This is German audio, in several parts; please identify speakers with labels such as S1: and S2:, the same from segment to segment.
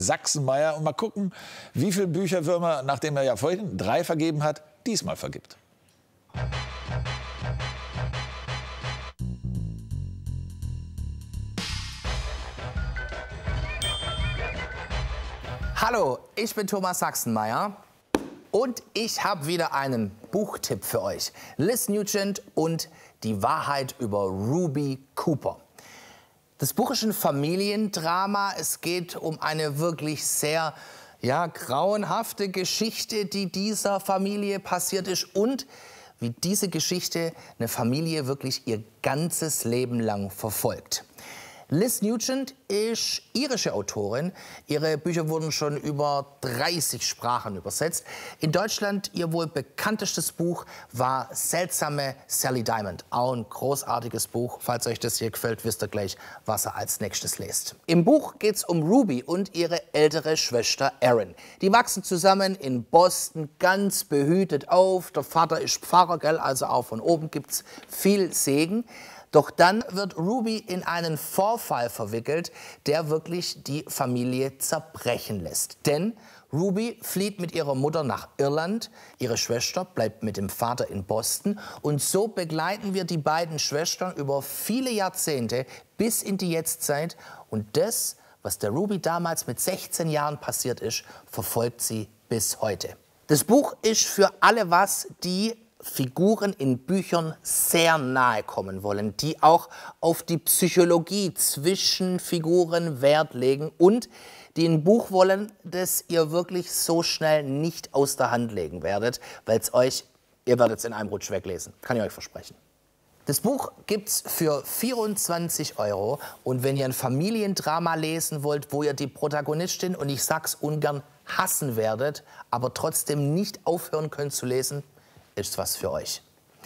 S1: Sachsenmeier und mal gucken, wie viele Bücherwürmer, nachdem er ja vorhin 3 vergeben hat, diesmal vergibt.
S2: Hallo, ich bin Thomas Sachsenmeier und ich habe wieder einen Buchtipp für euch. Liz Nugent und die Wahrheit über Ruby Cooper. Das Buch ist ein Familiendrama. Es geht um eine wirklich sehr grauenhafte Geschichte, die dieser Familie passiert ist und wie diese Geschichte eine Familie wirklich ihr ganzes Leben lang verfolgt. Liz Nugent ist irische Autorin. Ihre Bücher wurden schon über 30 Sprachen übersetzt. In Deutschland ihr wohl bekanntestes Buch war Seltsame Sally Diamond. Auch ein großartiges Buch. Falls euch das hier gefällt, wisst ihr gleich, was ihr als nächstes lest. Im Buch geht es um Ruby und ihre ältere Schwester Erin. Die wachsen zusammen in Boston ganz behütet auf. Der Vater ist Pfarrer, gell? Also auch von oben gibt es viel Segen. Doch dann wird Ruby in einen Vorfall verwickelt, der wirklich die Familie zerbrechen lässt. Denn Ruby flieht mit ihrer Mutter nach Irland, ihre Schwester bleibt mit dem Vater in Boston. Und so begleiten wir die beiden Schwestern über viele Jahrzehnte bis in die Jetztzeit. Und das, was der Ruby damals mit 16 Jahren passiert ist, verfolgt sie bis heute. Das Buch ist für alle was, die Figuren in Büchern sehr nahe kommen wollen, die auch auf die Psychologie zwischen Figuren Wert legen und die ein Buch wollen, das ihr wirklich so schnell nicht aus der Hand legen werdet, weil ihr werdet es in einem Rutsch weglesen, kann ich euch versprechen. Das Buch gibt's für 24 € und wenn ihr ein Familiendrama lesen wollt, wo ihr die Protagonistin, und ich sag's ungern, hassen werdet, aber trotzdem nicht aufhören könnt zu lesen, ist was für euch.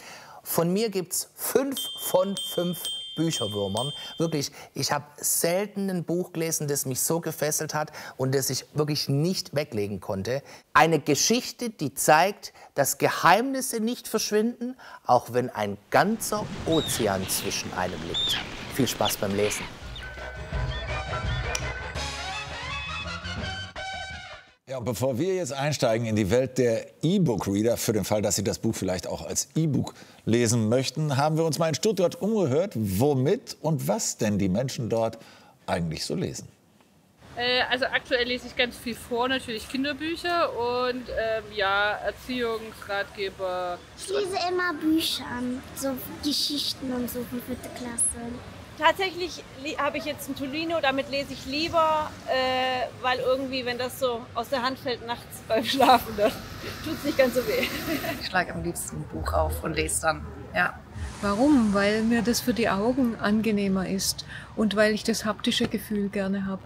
S2: Von mir gibt's 5 von 5 Bücherwürmern. Wirklich, ich habe selten ein Buch gelesen, das mich so gefesselt hat und das ich wirklich nicht weglegen konnte. Eine Geschichte, die zeigt, dass Geheimnisse nicht verschwinden, auch wenn ein ganzer Ozean zwischen einem liegt. Viel Spaß beim Lesen.
S1: Ja, und bevor wir jetzt einsteigen in die Welt der E-Book-Reader, für den Fall, dass Sie das Buch vielleicht auch als E-Book lesen möchten, haben wir uns mal in Stuttgart umgehört, womit und was denn die Menschen dort eigentlich so lesen.
S3: Also aktuell lese ich ganz viel vor, natürlich Kinderbücher und Erziehungsratgeber.
S4: Ich lese immer Bücher, so Geschichten und so von 4. Klasse.
S5: Tatsächlich habe ich jetzt ein Tolino, damit lese ich lieber, weil irgendwie, wenn das so aus der Hand fällt nachts beim Schlafen, dann tut es nicht ganz so weh.
S6: Ich schlage am liebsten ein Buch auf und lese dann, ja.
S7: Warum? Weil mir das für die Augen angenehmer ist und weil ich das haptische Gefühl gerne habe.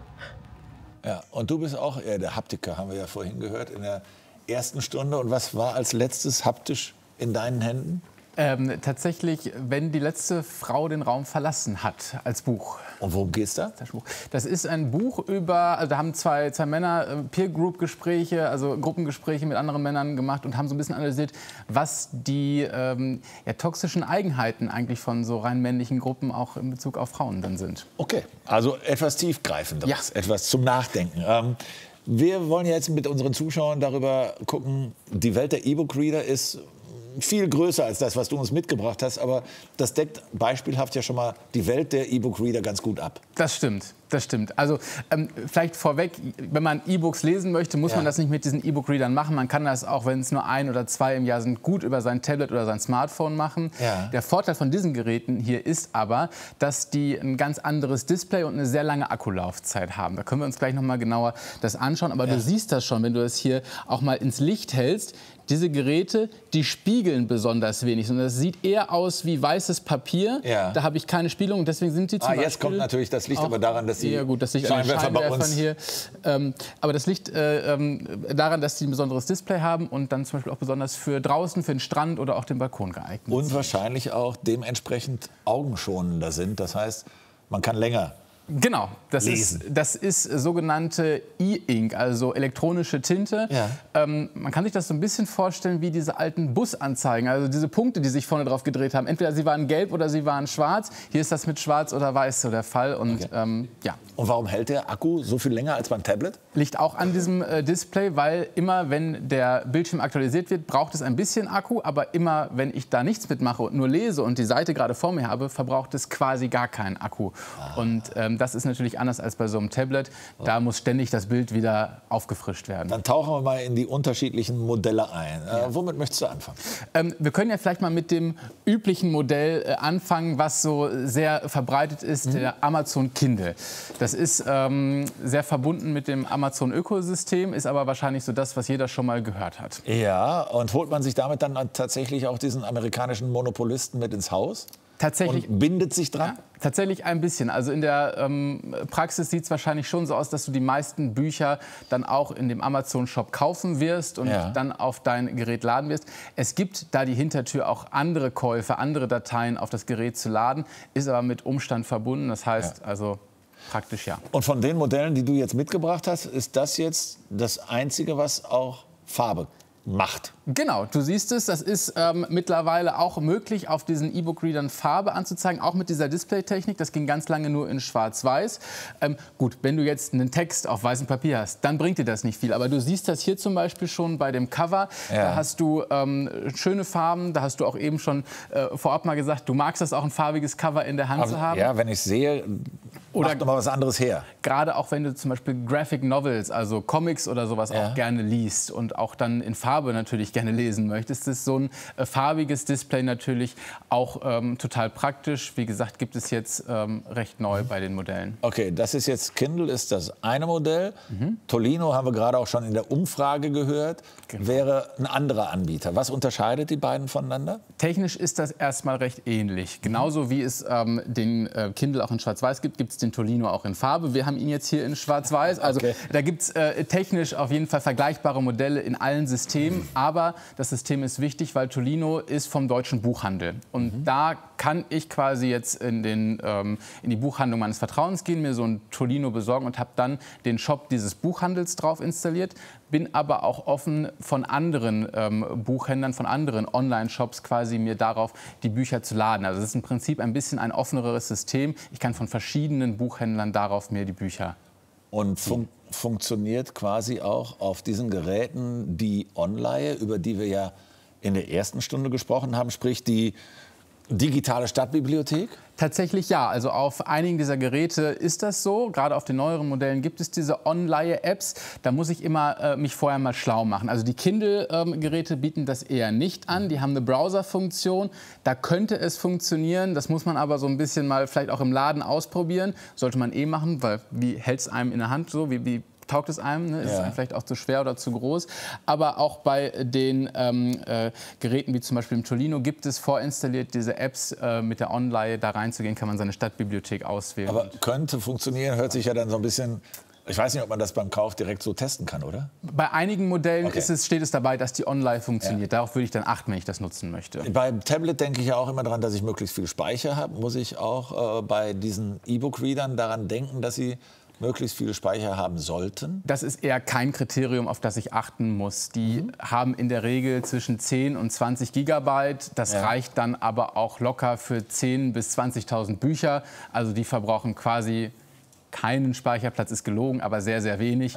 S1: Ja, und du bist auch eher der Haptiker, haben wir ja vorhin gehört, in der ersten Stunde. Und was war als letztes haptisch in deinen Händen?
S8: Tatsächlich, wenn die letzte Frau den Raum verlassen hat, als Buch.
S1: Und worum geht's da?
S8: Das ist ein Buch über, also da haben zwei Männer Peer-Group-Gespräche, also Gruppengespräche mit anderen Männern gemacht und haben so ein bisschen analysiert, was die toxischen Eigenheiten eigentlich von so rein männlichen Gruppen auch in Bezug auf Frauen dann sind.
S1: Okay, also etwas Tiefgreifenderes,
S8: ja.
S1: Etwas zum Nachdenken. Wir wollen jetzt mit unseren Zuschauern darüber gucken, die Welt der E-Book-Reader ist viel größer als das, was du uns mitgebracht hast. Aber das deckt beispielhaft ja schon mal die Welt der E-Book-Reader ganz gut ab.
S8: Das stimmt. Das stimmt. Also vielleicht vorweg, wenn man E-Books lesen möchte, muss man das nicht mit diesen E-Book-Readern machen. Man kann das auch, wenn es nur 1 oder 2 im Jahr sind, gut über sein Tablet oder sein Smartphone machen. Ja. Der Vorteil von diesen Geräten hier ist aber, dass die ein ganz anderes Display und eine sehr lange Akkulaufzeit haben. Da können wir uns gleich noch mal genauer das anschauen. Aber du siehst das schon, wenn du das hier auch mal ins Licht hältst. Diese Geräte, die spiegeln besonders wenig. Und das sieht eher aus wie weißes Papier. Ja. Da habe ich keine Spiegelung. Deswegen sind die zum Beispiel
S1: jetzt kommt natürlich das Licht aber daran, dass sie
S8: das liegt an den Scheinwerfern hier. Aber das liegt daran, dass sie ein besonderes Display haben und dann zum Beispiel auch besonders für draußen, für den Strand oder auch den Balkon geeignet sind.
S1: Und wahrscheinlich auch dementsprechend augenschonender sind. Das heißt, man kann länger
S8: Genau, das ist sogenannte E-Ink, also elektronische Tinte. Ja. Man kann sich das so ein bisschen vorstellen wie diese alten Busanzeigen, also diese Punkte, die sich vorne drauf gedreht haben. Entweder sie waren gelb oder sie waren schwarz. Hier ist das mit schwarz oder weiß so der Fall. Und,
S1: Und warum hält der Akku so viel länger als beim Tablet?
S8: Liegt auch an diesem Display, weil immer, wenn der Bildschirm aktualisiert wird, braucht es ein bisschen Akku. Aber immer, wenn ich da nichts mitmache und nur lese und die Seite gerade vor mir habe, verbraucht es quasi gar keinen Akku. Und das ist natürlich anders als bei so einem Tablet. Da muss ständig das Bild wieder aufgefrischt werden.
S1: Dann tauchen wir mal in die unterschiedlichen Modelle ein. Womit möchtest du anfangen?
S8: Wir können ja vielleicht mal mit dem üblichen Modell anfangen, was so sehr verbreitet ist, der Amazon Kindle. Das ist sehr verbunden mit dem Amazon-Ökosystem, ist aber wahrscheinlich so das, was jeder schon mal gehört hat.
S1: Ja, und holt man sich damit dann tatsächlich auch diesen amerikanischen Monopolisten mit ins Haus?
S8: Tatsächlich.
S1: Und bindet sich dran?
S8: Ja, tatsächlich ein bisschen. Also in der Praxis sieht es wahrscheinlich schon so aus, dass du die meisten Bücher dann auch in dem Amazon-Shop kaufen wirst und dann auf dein Gerät laden wirst. Es gibt da die Hintertür auch andere Käufe, andere Dateien auf das Gerät zu laden, ist aber mit Umstand verbunden. Das heißt also praktisch ja.
S1: Und von den Modellen, die du jetzt mitgebracht hast, ist das jetzt das Einzige, was auch Farbe macht?
S8: Genau, du siehst es, das ist mittlerweile auch möglich, auf diesen E-Book-Readern Farbe anzuzeigen, auch mit dieser Display-Technik. Das ging ganz lange nur in Schwarz-Weiß. Gut, wenn du jetzt einen Text auf weißem Papier hast, dann bringt dir das nicht viel. Aber du siehst das hier zum Beispiel schon bei dem Cover. Da hast du schöne Farben, da hast du auch eben schon vorab mal gesagt, du magst das auch, ein farbiges Cover in der Hand zu haben.
S1: Ja, wenn ich sehe, macht noch mal was anderes her.
S8: Gerade auch wenn du zum Beispiel Graphic Novels, also Comics oder sowas auch gerne liest und auch dann in Farbe natürlich gerne lesen möchtest, ist so ein farbiges Display natürlich auch total praktisch. Wie gesagt, gibt es jetzt recht neu bei den Modellen.
S1: Okay, das ist jetzt Kindle, ist das eine Modell. Tolino haben wir gerade auch schon in der Umfrage gehört, wäre ein anderer Anbieter. Was unterscheidet die beiden voneinander?
S8: Technisch ist das erstmal recht ähnlich. Genauso wie es den Kindle auch in Schwarz-Weiß gibt, gibt es den Tolino auch in Farbe. Wir haben ihn jetzt hier in Schwarz-Weiß. Also da gibt es technisch auf jeden Fall vergleichbare Modelle in allen Systemen. Aber das System ist wichtig, weil Tolino ist vom deutschen Buchhandel. Und da kann ich quasi jetzt in die Buchhandlung meines Vertrauens gehen, mir so ein Tolino besorgen und habe dann den Shop dieses Buchhandels drauf installiert. Bin aber auch offen von anderen Buchhändlern, von anderen Online-Shops quasi mir darauf die Bücher zu laden. Also es ist im Prinzip ein bisschen ein offeneres System. Ich kann von verschiedenen Buchhändlern darauf mir die Bücher
S1: und funktioniert quasi auch auf diesen Geräten die Online, über die wir ja in der ersten Stunde gesprochen haben, sprich die digitale Stadtbibliothek?
S8: Tatsächlich ja. Also auf einigen dieser Geräte ist das so. Gerade auf den neueren Modellen gibt es diese Online-Apps. Da muss ich immer mich vorher mal schlau machen. Also die Kindle-Geräte bieten das eher nicht an. Die haben eine Browser-Funktion. Da könnte es funktionieren. Das muss man aber so ein bisschen mal vielleicht auch im Laden ausprobieren. Sollte man eh machen, weil wie hält es einem in der Hand so? Wie taugt es einem? Ne? Ist es einem vielleicht auch zu schwer oder zu groß? Aber auch bei den Geräten wie zum Beispiel im Tolino gibt es vorinstalliert diese Apps mit der Online. Da reinzugehen, kann man seine Stadtbibliothek auswählen.
S1: Aber könnte funktionieren, hört sich ja dann so ein bisschen... Ich weiß nicht, ob man das beim Kauf direkt so testen kann, oder?
S8: Bei einigen Modellen steht es dabei, dass die Online funktioniert. Darauf würde ich dann achten, wenn ich das nutzen möchte.
S1: Beim Tablet denke ich ja auch immer daran, dass ich möglichst viel Speicher habe. Muss ich auch bei diesen E-Book-Readern daran denken, dass sie möglichst viel Speicher haben sollten?
S8: Das ist eher kein Kriterium, auf das ich achten muss. Die haben in der Regel zwischen 10 und 20 Gigabyte. Das reicht dann aber auch locker für 10.000 bis 20.000 Bücher. Also die verbrauchen quasi keinen Speicherplatz, ist gelogen, aber sehr, sehr wenig.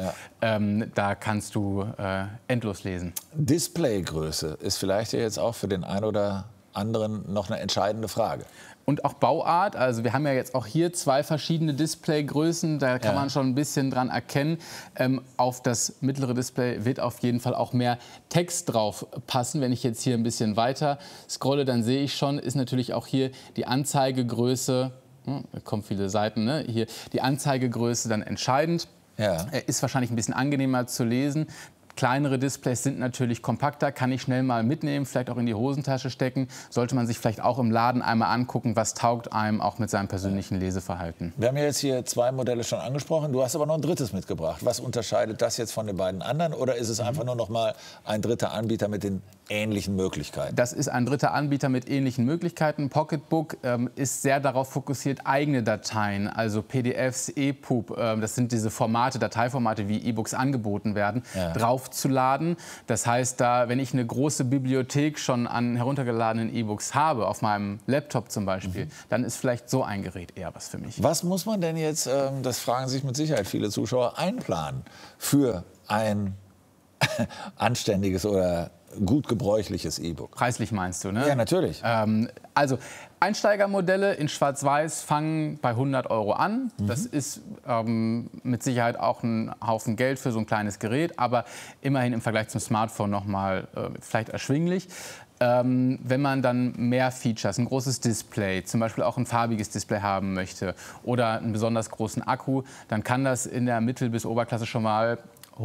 S8: Da kannst du endlos lesen.
S1: Displaygröße ist vielleicht ja jetzt auch für den einen oder anderen noch eine entscheidende Frage.
S8: Und auch Bauart, also wir haben ja jetzt auch hier 2 verschiedene Displaygrößen, da kann man schon ein bisschen dran erkennen. Auf das mittlere Display wird auf jeden Fall auch mehr Text drauf passen. Wenn ich jetzt hier ein bisschen weiter scrolle, dann sehe ich schon, ist natürlich auch hier die Anzeigegröße, da kommen viele Seiten, ne? Hier die Anzeigegröße dann entscheidend. Ist wahrscheinlich ein bisschen angenehmer zu lesen. Kleinere Displays sind natürlich kompakter, kann ich schnell mal mitnehmen, vielleicht auch in die Hosentasche stecken. Sollte man sich vielleicht auch im Laden einmal angucken, was taugt einem auch mit seinem persönlichen Leseverhalten.
S1: Wir haben ja jetzt hier 2 Modelle schon angesprochen. Du hast aber noch ein drittes mitgebracht. Was unterscheidet das jetzt von den beiden anderen? Oder ist es einfach nur noch mal ein dritter Anbieter mit den ähnlichen Möglichkeiten?
S8: Das ist ein dritter Anbieter mit ähnlichen Möglichkeiten. Pocketbook ist sehr darauf fokussiert, eigene Dateien, also PDFs, EPUB, das sind diese Formate, Dateiformate, wie E-Books angeboten werden, drauf aufzuladen. Das heißt, wenn ich eine große Bibliothek schon an heruntergeladenen E-Books habe, auf meinem Laptop zum Beispiel, dann ist vielleicht so ein Gerät eher was für mich.
S1: Was muss man denn jetzt, das fragen sich mit Sicherheit viele Zuschauer, einplanen für ein anständiges oder gut gebräuchliches E-Book?
S8: Preislich meinst du, ne?
S1: Ja, natürlich.
S8: Also Einsteigermodelle in Schwarz-Weiß fangen bei 100 € an. Das ist mit Sicherheit auch ein Haufen Geld für so ein kleines Gerät, aber immerhin im Vergleich zum Smartphone noch mal vielleicht erschwinglich. Wenn man dann mehr Features, ein großes Display, zum Beispiel auch ein farbiges Display haben möchte oder einen besonders großen Akku, dann kann das in der Mittel- bis Oberklasse schon mal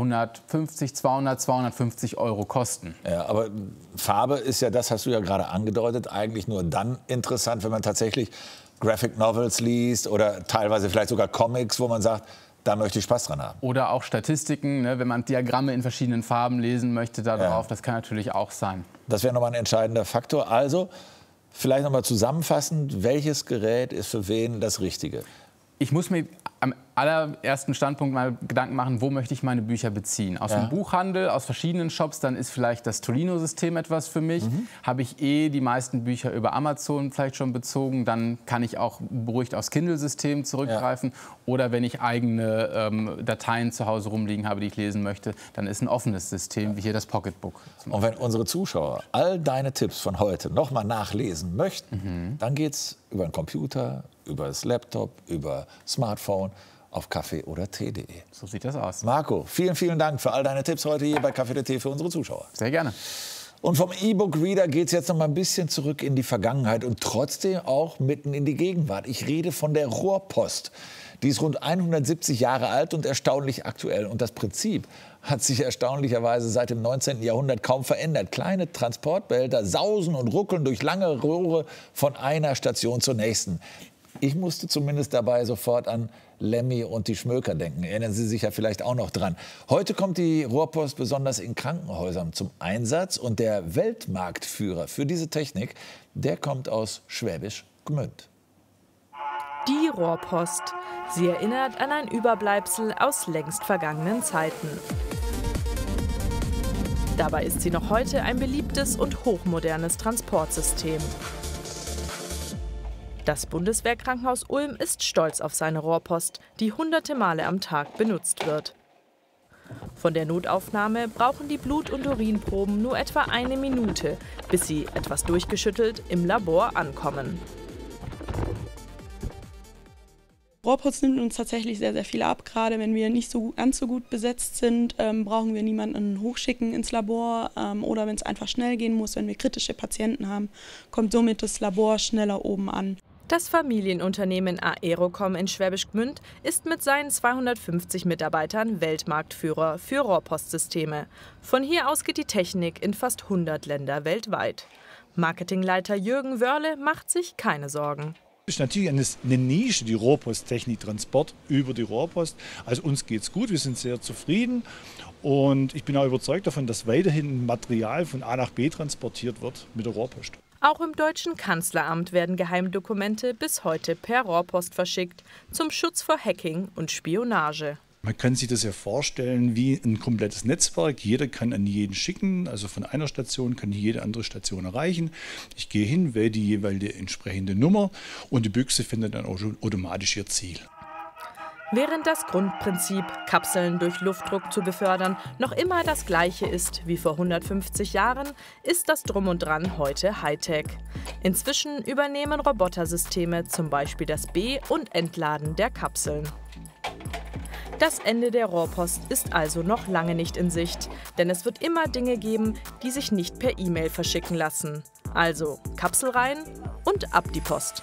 S8: 150, 200, 250 € kosten.
S1: Ja, aber Farbe ist ja, das hast du ja gerade angedeutet, eigentlich nur dann interessant, wenn man tatsächlich Graphic Novels liest oder teilweise vielleicht sogar Comics, wo man sagt, da möchte ich Spaß dran haben.
S8: Oder auch Statistiken, ne, wenn man Diagramme in verschiedenen Farben lesen möchte darauf, das kann natürlich auch sein.
S1: Das wäre nochmal ein entscheidender Faktor. Also, vielleicht nochmal zusammenfassend, welches Gerät ist für wen das Richtige?
S8: Ich muss mir am allerersten Standpunkt mal Gedanken machen, wo möchte ich meine Bücher beziehen. Aus dem Buchhandel, aus verschiedenen Shops, dann ist vielleicht das Tolino-System etwas für mich. Habe ich die meisten Bücher über Amazon vielleicht schon bezogen, dann kann ich auch beruhigt aufs Kindle-System zurückgreifen. Oder wenn ich eigene Dateien zu Hause rumliegen habe, die ich lesen möchte, dann ist ein offenes System, wie hier das Pocketbook.
S1: Und wenn unsere Zuschauer all deine Tipps von heute noch mal nachlesen möchten, dann geht's über den Computer, über das Laptop, über Smartphone auf kaffee oder tee.de.
S8: So sieht das aus.
S1: Marco, vielen, vielen Dank für all deine Tipps heute hier bei Kaffee oder Tee für unsere Zuschauer.
S8: Sehr gerne.
S1: Und vom E-Book-Reader geht es jetzt noch mal ein bisschen zurück in die Vergangenheit und trotzdem auch mitten in die Gegenwart. Ich rede von der Rohrpost. Die ist rund 170 Jahre alt und erstaunlich aktuell. Und das Prinzip hat sich erstaunlicherweise seit dem 19. Jahrhundert kaum verändert. Kleine Transportbehälter sausen und ruckeln durch lange Rohre von einer Station zur nächsten. Ich musste zumindest dabei sofort an Lemmy und die Schmöker denken. Erinnern Sie sich ja vielleicht auch noch dran. Heute kommt die Rohrpost besonders in Krankenhäusern zum Einsatz. Und der Weltmarktführer für diese Technik, der kommt aus Schwäbisch Gmünd.
S9: Die Rohrpost. Sie erinnert an ein Überbleibsel aus längst vergangenen Zeiten. Dabei ist sie noch heute ein beliebtes und hochmodernes Transportsystem. Das Bundeswehrkrankenhaus Ulm ist stolz auf seine Rohrpost, die hunderte Male am Tag benutzt wird. Von der Notaufnahme brauchen die Blut- und Urinproben nur etwa 1 Minute, bis sie, etwas durchgeschüttelt, im Labor ankommen.
S10: Rohrpost nimmt uns tatsächlich sehr, sehr viel ab. Gerade wenn wir nicht ganz so gut besetzt sind, brauchen wir niemanden hochschicken ins Labor. Oder wenn es einfach schnell gehen muss, wenn wir kritische Patienten haben, kommt somit das Labor schneller oben an.
S9: Das Familienunternehmen Aerocom in Schwäbisch Gmünd ist mit seinen 250 Mitarbeitern Weltmarktführer für Rohrpostsysteme. Von hier aus geht die Technik in fast 100 Länder weltweit. Marketingleiter Jürgen Wörle macht sich keine Sorgen.
S11: Das ist natürlich eine Nische, die Rohrposttechnik, Transport über die Rohrpost. Also uns geht es gut, wir sind sehr zufrieden und ich bin auch überzeugt davon, dass weiterhin Material von A nach B transportiert wird mit der Rohrpost.
S9: Auch im deutschen Kanzleramt werden Geheimdokumente bis heute per Rohrpost verschickt, zum Schutz vor Hacking und Spionage.
S11: Man kann sich das ja vorstellen wie ein komplettes Netzwerk. Jeder kann an jeden schicken, also von einer Station kann jede andere Station erreichen. Ich gehe hin, wähle die jeweilige entsprechende Nummer und die Büchse findet dann auch schon automatisch ihr Ziel.
S9: Während das Grundprinzip, Kapseln durch Luftdruck zu befördern, noch immer das gleiche ist wie vor 150 Jahren, ist das Drum und Dran heute Hightech. Inzwischen übernehmen Robotersysteme zum Beispiel das Be- und Entladen der Kapseln. Das Ende der Rohrpost ist also noch lange nicht in Sicht, denn es wird immer Dinge geben, die sich nicht per E-Mail verschicken lassen. Also Kapsel rein und ab die Post.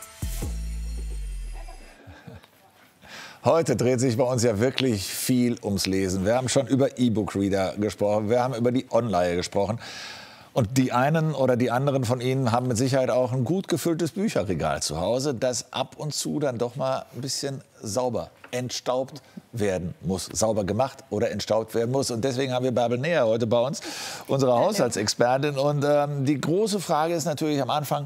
S1: Heute dreht sich bei uns ja wirklich viel ums Lesen. Wir haben schon über E-Book-Reader gesprochen, wir haben über die Online gesprochen. Und die einen oder die anderen von Ihnen haben mit Sicherheit auch ein gut gefülltes Bücherregal zu Hause, das ab und zu dann doch mal ein bisschen sauber entstaubt werden muss. Sauber gemacht oder entstaubt werden muss. Und deswegen haben wir Bärbel Neher heute bei uns, unsere Haushaltsexpertin. Und die große Frage ist natürlich am Anfang,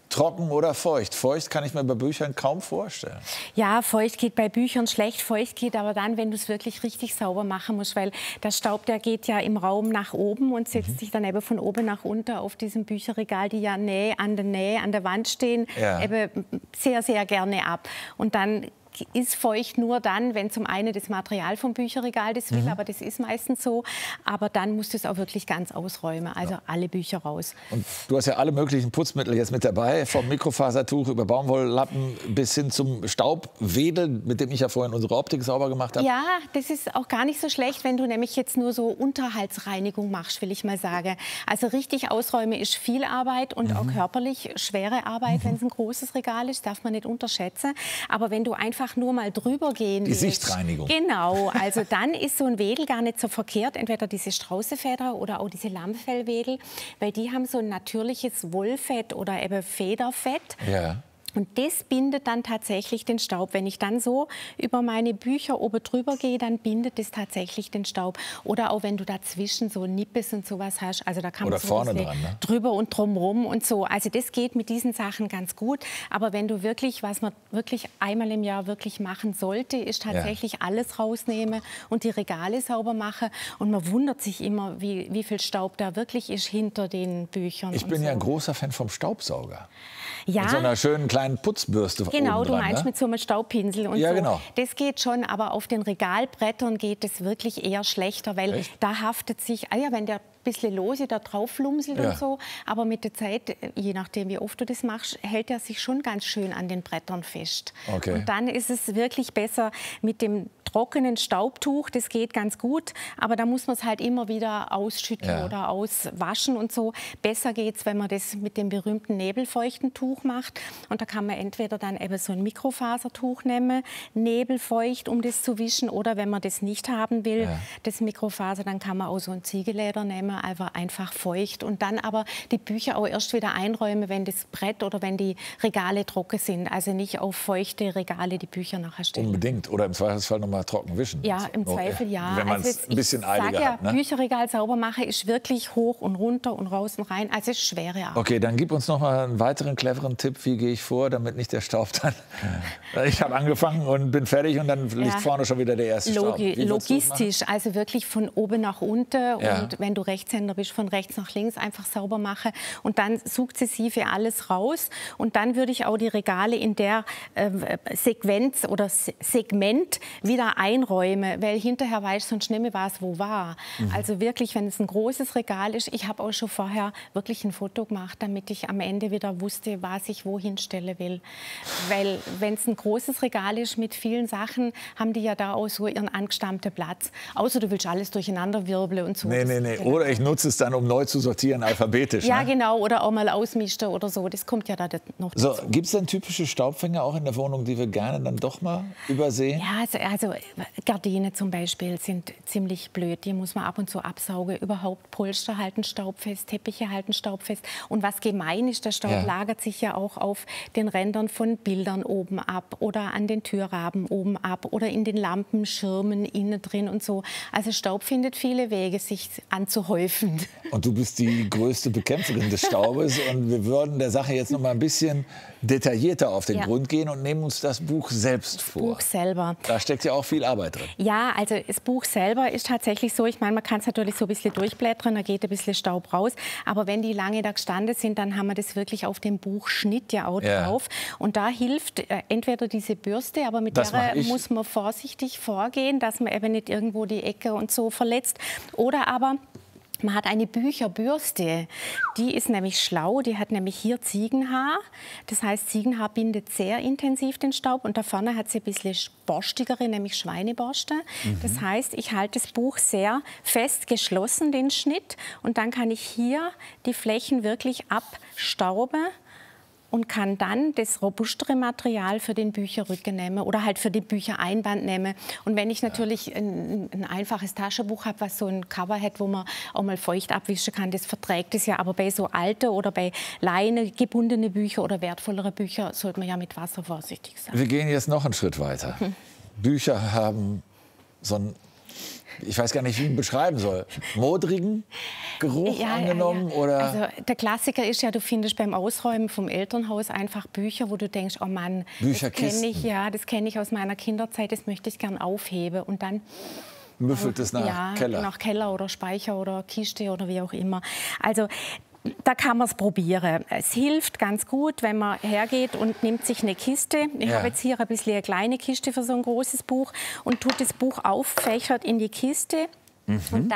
S1: trocken oder feucht? Feucht kann ich mir bei Büchern kaum vorstellen.
S12: Ja, feucht geht bei Büchern schlecht. Feucht geht aber dann, wenn du es wirklich richtig sauber machen musst, weil der Staub, der geht ja im Raum nach oben und setzt sich dann eben von oben nach unten auf diesem Bücherregal, die ja Nähe an der Wand stehen, eben sehr, sehr gerne ab. Und dann ist feucht nur dann, wenn zum einen das Material vom Bücherregal das will, aber das ist meistens so. Aber dann musst du es auch wirklich ganz ausräumen, also alle Bücher raus.
S1: Und du hast ja alle möglichen Putzmittel jetzt mit dabei, vom Mikrofasertuch über Baumwolllappen bis hin zum Staubwedel, mit dem ich ja vorhin unsere Optik sauber gemacht habe.
S12: Ja, das ist auch gar nicht so schlecht, wenn du nämlich jetzt nur so Unterhaltsreinigung machst, will ich mal sagen. Also richtig ausräumen ist viel Arbeit und auch körperlich schwere Arbeit, wenn es ein großes Regal ist, darf man nicht unterschätzen. Aber wenn du einfach nur mal drüber gehen willst.
S1: Die Sichtreinigung.
S12: Genau, also dann ist so ein Wedel gar nicht so verkehrt, entweder diese Straußenfeder oder auch diese Lammfellwedel, weil die haben so ein natürliches Wollfett oder eben Federfett.
S1: Ja.
S12: Und das bindet dann tatsächlich den Staub. Wenn ich dann so über meine Bücher oben drüber gehe, dann bindet das tatsächlich den Staub. Oder auch wenn du dazwischen so Nippes und sowas hast. Also da kann man so
S1: vorne dran, ne?
S12: drüber und drumrum und so. Also das geht mit diesen Sachen ganz gut. Aber wenn du wirklich, was man wirklich einmal im Jahr wirklich machen sollte, ist tatsächlich alles rausnehmen und die Regale sauber machen. Und man wundert sich immer, wie viel Staub da wirklich ist hinter den Büchern.
S1: Ich bin ja ein großer Fan vom Staubsauger.
S12: Ja.
S1: Mit so einer schönen kleinen Putzbürste
S12: Genau,
S1: oben dran,
S12: du meinst
S1: ne?
S12: mit so einem Staubpinsel und
S1: ja,
S12: so.
S1: Genau.
S12: Das geht schon, aber auf den Regalbrettern geht es wirklich eher schlechter, weil da haftet sich, wenn der ein bisschen lose da drauf lumselt und so, aber mit der Zeit, je nachdem wie oft du das machst, hält er sich schon ganz schön an den Brettern fest.
S1: Okay.
S12: Und dann ist es wirklich besser mit dem trockenen Staubtuch, das geht ganz gut, aber da muss man es halt immer wieder ausschütteln oder auswaschen und so. Besser geht es, wenn man das mit dem berühmten nebelfeuchten Tuch macht. Und da kann man entweder dann eben so ein Mikrofasertuch nehmen, nebelfeucht, um das zu wischen, oder wenn man das nicht haben will, das Mikrofaser, dann kann man auch so ein Ziegelleder nehmen, einfach feucht und dann aber die Bücher auch erst wieder einräumen, wenn das Brett oder wenn die Regale trocken sind. Also nicht auf feuchte Regale die Bücher nachher stellen.
S1: Unbedingt. Oder im Zweifelsfall noch mal trocken wischen.
S12: Ja, im Zweifel ja.
S1: Wenn man es ein bisschen eiliger hat. Ne?
S12: Bücherregal sauber machen ist wirklich hoch und runter und raus und rein. Also es ist schwere Arbeit.
S1: Okay, dann gib uns noch mal einen weiteren cleveren Tipp. Wie gehe ich vor, damit nicht der Staub dann... Ich habe angefangen und bin fertig und dann liegt vorne schon wieder der erste Staub.
S12: Logistisch, also wirklich von oben nach unten und wenn du Rechtshänder bist, von rechts nach links einfach sauber machen und dann sukzessive alles raus. Und dann würde ich auch die Regale in der Sequenz oder Segment wieder einräumen, weil hinterher weiß ich sonst nicht mehr, was wo war. Also wirklich, wenn es ein großes Regal ist, ich habe auch schon vorher wirklich ein Foto gemacht, damit ich am Ende wieder wusste, was ich wohin stellen will. Weil wenn es ein großes Regal ist mit vielen Sachen, haben die ja da auch so ihren angestammten Platz. Außer du willst alles durcheinander wirbeln und so.
S1: Nee. Oder ich nutze es dann, um neu zu sortieren, alphabetisch.
S12: Ja,
S1: ne?
S12: genau. Oder auch mal ausmischen oder so. Das kommt ja da noch dazu.
S1: So, gibt es denn typische Staubfänger auch in der Wohnung, die wir gerne dann doch mal übersehen?
S12: Ja, also Gardinen zum Beispiel sind ziemlich blöd. Die muss man ab und zu absaugen. Überhaupt Polster halten staubfest, Teppiche halten staubfest. Und was gemein ist, der Staub lagert sich ja auch auf den Rändern von Bildern oben ab oder an den Türrahmen oben ab oder in den Lampenschirmen innen drin und so. Also Staub findet viele Wege, sich anzuhäufen.
S1: Und du bist die größte Bekämpferin des Staubes. Und wir würden der Sache jetzt noch mal ein bisschen detaillierter auf den Grund gehen und nehmen uns das Buch selbst vor.
S12: Das Buch selber.
S1: Da steckt ja auch viel Arbeit drin.
S12: Ja, also das Buch selber ist tatsächlich so, ich meine, man kann es natürlich so ein bisschen durchblättern, da geht ein bisschen Staub raus. Aber wenn die lange da gestanden sind, dann haben wir das wirklich auf dem Buchschnitt ja auch drauf. Und da hilft entweder diese Bürste, aber mit der muss man vorsichtig vorgehen, dass man eben nicht irgendwo die Ecke und so verletzt. Oder aber man hat eine Bücherbürste, die ist nämlich schlau, die hat nämlich hier Ziegenhaar. Das heißt, Ziegenhaar bindet sehr intensiv den Staub und da vorne hat sie ein bisschen borstigere, nämlich Schweineborste. Das heißt, ich halte das Buch sehr fest geschlossen, den Schnitt, und dann kann ich hier die Flächen wirklich abstauben und kann dann das robustere Material für den Bücherrücken nehmen oder halt für den Büchereinband nehmen. Und wenn ich natürlich ein einfaches Taschenbuch habe, was so ein Cover hat, wo man auch mal feucht abwischen kann, das verträgt es ja. Aber bei so alte oder bei Leine gebundene Bücher oder wertvollere Bücher sollte man ja mit Wasser vorsichtig sein.
S1: Wir gehen jetzt noch einen Schritt weiter. Bücher haben so einen, ich weiß gar nicht, wie ich ihn beschreiben soll, modrigen, Geruch angenommen? Oder?
S12: Also der Klassiker ist ja, du findest beim Ausräumen vom Elternhaus einfach Bücher, wo du denkst, oh Mann, das kenne ich aus meiner Kinderzeit, das möchte ich gern aufheben. Und dann
S1: müffelt es nach Keller.
S12: Nach Keller oder Speicher oder Kiste oder wie auch immer. Also da kann man es probieren. Es hilft ganz gut, wenn man hergeht und nimmt sich eine Kiste. Ich habe jetzt hier ein bisschen eine kleine Kiste für so ein großes Buch und tut das Buch auffächert in die Kiste. Und